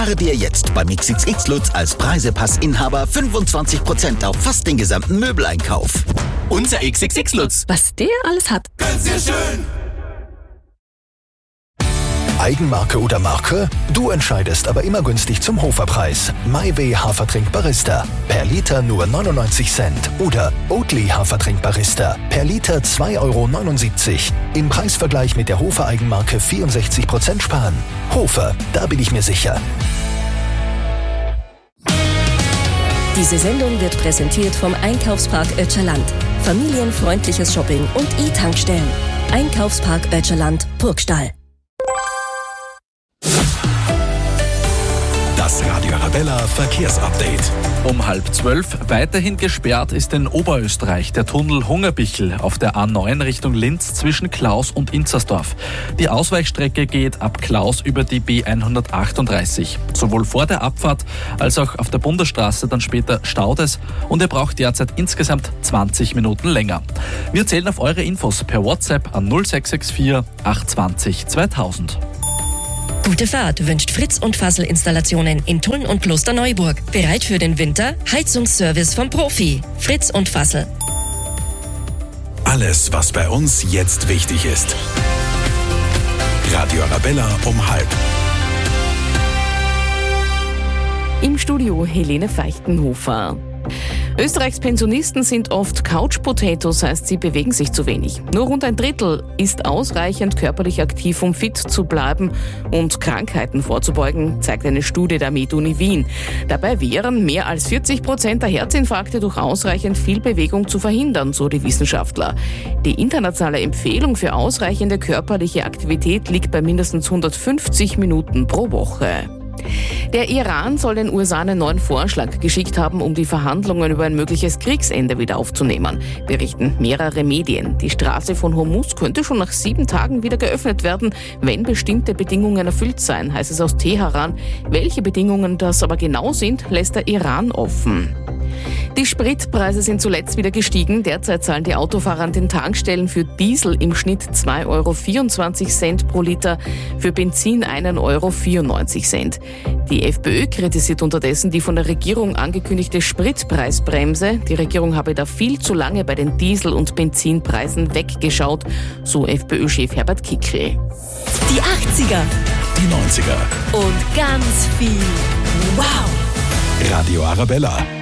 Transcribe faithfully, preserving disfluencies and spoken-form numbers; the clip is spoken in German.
Spare dir jetzt beim X X X Lutz als Preisepassinhaber fünfundzwanzig Prozent auf fast den gesamten Möbeleinkauf. Unser X X X Lutz. Was der alles hat. Ganz sehr schön. Eigenmarke oder Marke? Du entscheidest, aber immer günstig zum Hoferpreis. MyWay Hafertrink Barista. Per Liter nur neunundneunzig Cent. Oder Oatly Hafertrink Barista. Per Liter zwei Euro neunundsiebzig. Im Preisvergleich mit der Hofer Eigenmarke vierundsechzig Prozent sparen. Hofer, da bin ich mir sicher. Diese Sendung wird präsentiert vom Einkaufspark Ötscherland. Familienfreundliches Shopping und E-Tankstellen. Einkaufspark Ötscherland, Burgstall. Das Radio Arabella Verkehrsupdate. Um halb zwölf. Weiterhin gesperrt ist in Oberösterreich der Tunnel Hungerbichel auf der A neun Richtung Linz zwischen Klaus und Inzersdorf. Die Ausweichstrecke geht ab Klaus über die B hundertachtunddreißig. Sowohl vor der Abfahrt als auch auf der Bundesstraße dann später staut es und ihr braucht derzeit insgesamt zwanzig Minuten länger. Wir zählen auf eure Infos per WhatsApp an null sechs sechs vier acht zwei null zweitausend. Gute Fahrt wünscht Fritz und Fassel Installationen in Tulln und Klosterneuburg. Bereit für den Winter? Heizungsservice vom Profi. Fritz und Fassel. Alles, was bei uns jetzt wichtig ist. Radio Arabella um halb. Im Studio Helene Feichtenhofer. Österreichs Pensionisten sind oft Couch-Potatoes, heißt, sie bewegen sich zu wenig. Nur rund ein Drittel ist ausreichend körperlich aktiv, um fit zu bleiben und Krankheiten vorzubeugen, zeigt eine Studie der MedUni Wien. Dabei wären mehr als vierzig Prozent der Herzinfarkte durch ausreichend viel Bewegung zu verhindern, so die Wissenschaftler. Die internationale Empfehlung für ausreichende körperliche Aktivität liegt bei mindestens hundertfünfzig Minuten pro Woche. Der Iran soll den U S A einen neuen Vorschlag geschickt haben, um die Verhandlungen über ein mögliches Kriegsende wieder aufzunehmen, berichten mehrere Medien. Die Straße von Hormuz könnte schon nach sieben Tagen wieder geöffnet werden, wenn bestimmte Bedingungen erfüllt seien, heißt es aus Teheran. Welche Bedingungen das aber genau sind, lässt der Iran offen. Die Spritpreise sind zuletzt wieder gestiegen. Derzeit zahlen die Autofahrer an den Tankstellen für Diesel im Schnitt zwei Euro vierundzwanzig pro Liter, für Benzin einen Euro vierundneunzig. Die FPÖ kritisiert unterdessen die von der Regierung angekündigte Spritpreisbremse. Die Regierung habe da viel zu lange bei den Diesel- und Benzinpreisen weggeschaut, so FPÖ-Chef Herbert Kickl. Die achtziger. Die neunziger. Und ganz viel Wow. Radio Arabella.